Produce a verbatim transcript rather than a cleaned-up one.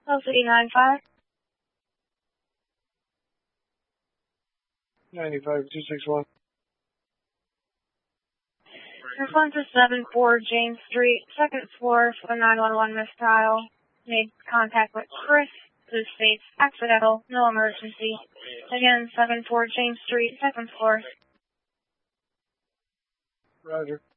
L C nine five. ninety-five two six one. Response to seven four James Street, second floor for nine one one missed dial. Made contact with Chris, who states accidental, no emergency. Again, seven four James Street, second floor. Roger.